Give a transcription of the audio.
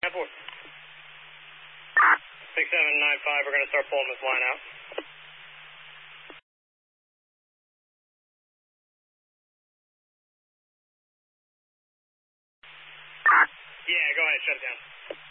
Airport. 6795, we're going to start pulling this line out. Yeah, go ahead, shut it down.